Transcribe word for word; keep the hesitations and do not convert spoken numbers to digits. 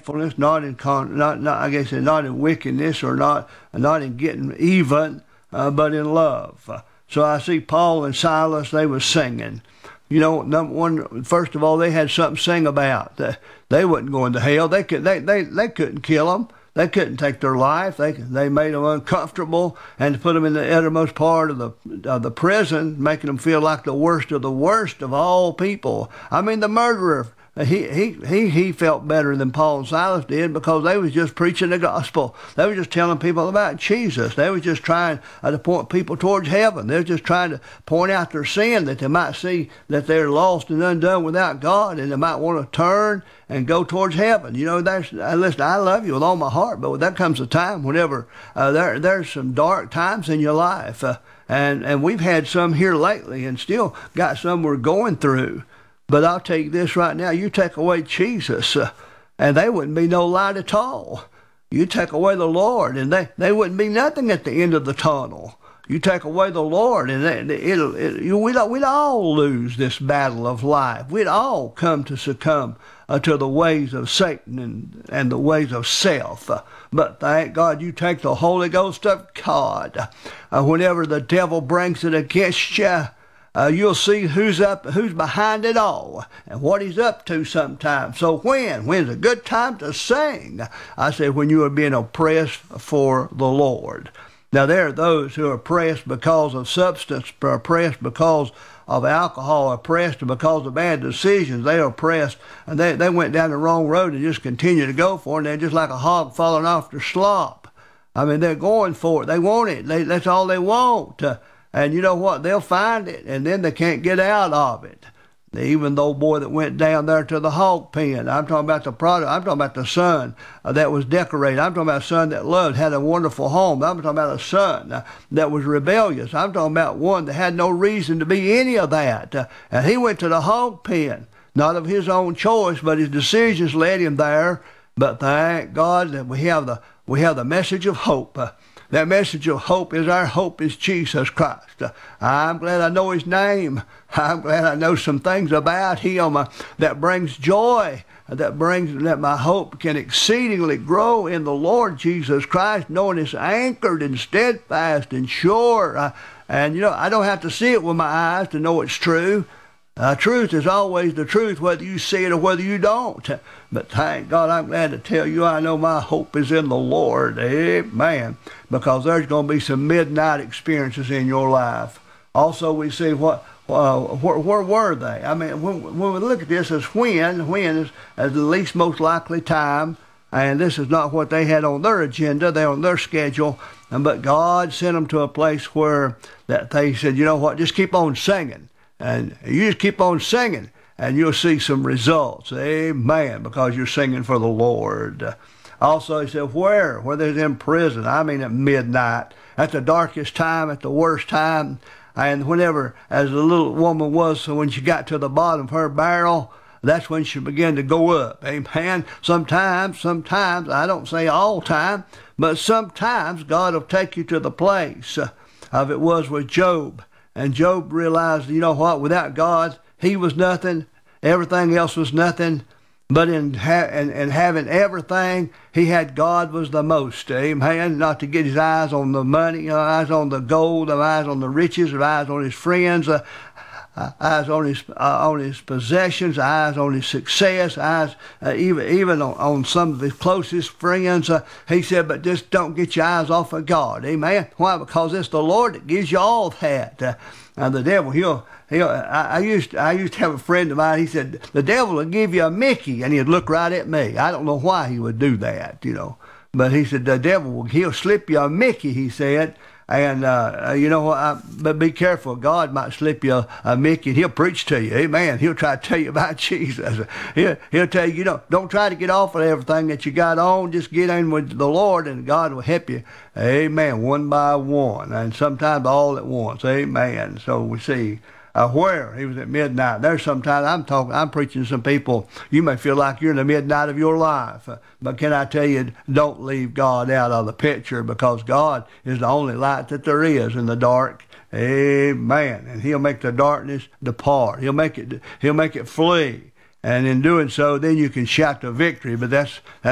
hatefulness, not in con, not, not I guess not in wickedness, or not not in getting even, uh, but in love. Uh, so I see Paul and Silas, they were singing. You know, number one, first of all, they had something to sing about. They, they wasn't going to hell. They could they they they couldn't kill them. They couldn't take their life. They they made them uncomfortable and put them in the uttermost part of the of the prison, making them feel like the worst of the worst of all people. I mean, the murderer. He, he he he felt better than Paul and Silas did, because they was just preaching the gospel. They were just telling people about Jesus. They was just trying uh, to point people towards heaven. They were just trying to point out their sin, that they might see that they're lost and undone without God, and they might want to turn and go towards heaven. You know, that's, uh, listen, I love you with all my heart, but there comes a time whenever uh, there there's some dark times in your life, uh, and and we've had some here lately, and still got some we're going through. But I'll tell you this right now, you take away Jesus, uh, and they wouldn't be no light at all. You take away the Lord, and they, they wouldn't be nothing at the end of the tunnel. You take away the Lord, and it, it'll, it, you, we'd, we'd all lose this battle of life. We'd all come to succumb uh, to the ways of Satan and, and the ways of self. Uh, but thank God you take the Holy Ghost of God. Uh, whenever the devil brings it against you, Uh, you'll see who's up, who's behind it all, and what he's up to sometimes. So when? When's a good time to sing? I said, when you are being oppressed for the Lord. Now, there are those who are oppressed because of substance, oppressed because of alcohol, oppressed because of bad decisions. They are oppressed, and they, they went down the wrong road and just continue to go for it, and they're just like a hog falling off their slop. I mean, they're going for it. They want it. They, that's all they want. Uh, And you know what? They'll find it, and then they can't get out of it. Even the old boy that went down there to the hog pen. I'm talking about the product. I'm talking about the son uh, that was decorated. I'm talking about a son that loved, had a wonderful home. I'm talking about a son uh, that was rebellious. I'm talking about one that had no reason to be any of that. Uh, and he went to the hog pen, not of his own choice, but his decisions led him there. But thank God that we have the we have the message of hope. Uh, That message of hope is our hope is Jesus Christ. Uh, I'm glad I know his name. I'm glad I know some things about him uh, that brings joy, uh, that brings that my hope can exceedingly grow in the Lord Jesus Christ, knowing it's anchored and steadfast and sure. Uh, and, you know, I don't have to see it with my eyes to know it's true. Uh, truth is always the truth, whether you see it or whether you don't. But thank God, I'm glad to tell you I know my hope is in the Lord. Amen. Because there's going to be some midnight experiences in your life. Also, we see what, uh, where, where were they? I mean, when, when we look at this as when, when is as the least most likely time. And this is not what they had on their agenda. They're on their schedule. But God sent them to a place where that they said, you know what, just keep on singing. And you just keep on singing, and you'll see some results. Amen, because you're singing for the Lord. Also, he said, where? Where they're in prison. I mean, at midnight, at the darkest time, at the worst time. And whenever, as the little woman was, so when she got to the bottom of her barrel, that's when she began to go up. Amen. Sometimes, sometimes, I don't say all time, but sometimes God will take you to the place of it was with Job. And Job realized, you know what, without God, he was nothing. Everything else was nothing. But in, ha- in, in having everything, he had God was the most. Amen. Not to get his eyes on the money, uh, eyes on the gold, uh, eyes on the riches, uh, eyes on his friends, uh, uh, eyes on his uh, on his possessions, eyes on his success, eyes uh, even even on, on some of his closest friends. Uh, he said, but just don't get your eyes off of God. Amen. Why? Because it's the Lord that gives you all that. Uh, and the devil, he'll he'll. I, I used I used to have a friend of mine. He said the devil will give you a Mickey, and he'd look right at me. I don't know why he would do that, you know. But he said the devil will he'll slip you a Mickey. He said. And, uh, you know, I, but be careful. God might slip you a, a Mickey, and he'll preach to you. Amen. He'll try to tell you about Jesus. He'll, he'll tell you, you know, don't try to get off of everything that you got on. Just get in with the Lord, and God will help you. Amen. One by one, and sometimes all at once. Amen. So we see uh, where he was at midnight. There's sometimes I'm talking, I'm preaching to some people. You may feel like you're in the midnight of your life, uh, but can I tell you, don't leave God out of the picture, because God is the only light that there is in the dark. Amen. And he'll make the darkness depart. He'll make it, he'll make it flee. And in doing so, then you can shout to victory. But that's, that's